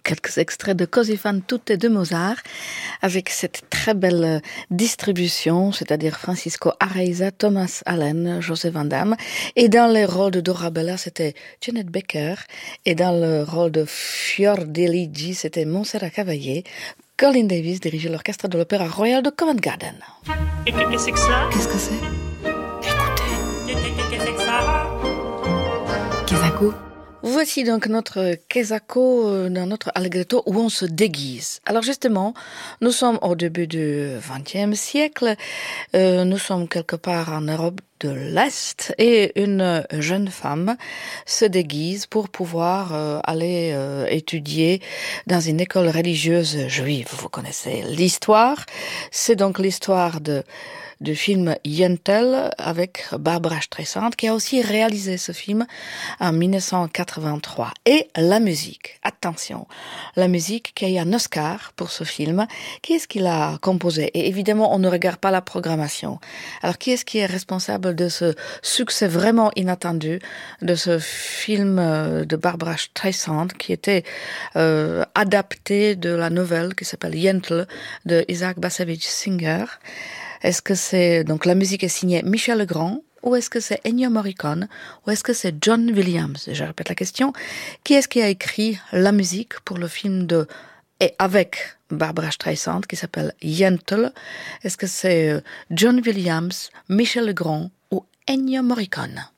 quelques extraits de Così fan tutte de Mozart, avec cette très belle distribution, c'est-à-dire Francisco Araiza, Thomas Allen, José Van Damme. Et dans les rôles de Dorabella, c'était Jeanette Becker. Et dans le rôle de Fiordiligi, c'était Montserrat Caballé. Colin Davis dirigeait l'orchestre de l'Opéra Royal de Covent Garden. Qu'est-ce que c'est que ça? Qu'est-ce que c'est? Écoutez. Qu'est-ce que c'est que ça? Kesako. Voici donc notre Kesako dans notre Allegretto où on se déguise. Alors justement, nous sommes au début du XXe siècle, nous sommes quelque part en Europe de l'Est et une jeune femme se déguise pour pouvoir aller étudier dans une école religieuse juive. Vous connaissez l'histoire, c'est donc l'histoire du film Yentl avec Barbara Streisand qui a aussi réalisé ce film en 1983. Et la musique, attention, la musique qui a eu un Oscar pour ce film, qui est-ce qui l'a composé? Et évidemment, on ne regarde pas la programmation. Alors, qui est-ce qui est responsable de ce succès vraiment inattendu de ce film de Barbara Streisand qui était adapté de la nouvelle qui s'appelle Yentl de Isaac Bashevis Singer? Est-ce que c'est, donc la musique est signée Michel Legrand, ou est-ce que c'est Ennio Morricone, ou est-ce que c'est John Williams? Je répète la question. Qui est-ce qui a écrit la musique pour le film et avec Barbara Streisand qui s'appelle Yentl? Est-ce que c'est John Williams, Michel Legrand ou Ennio Morricone?